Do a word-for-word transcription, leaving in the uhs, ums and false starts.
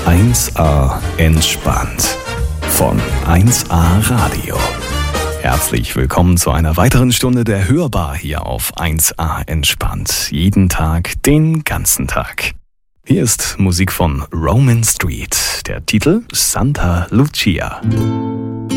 eins a entspannt von eins a Radio. Herzlich willkommen zu einer weiteren Stunde der Hörbar hier auf eins a entspannt. Jeden Tag, den ganzen Tag. Hier ist Musik von Roman Street. Der Titel Santa Lucia.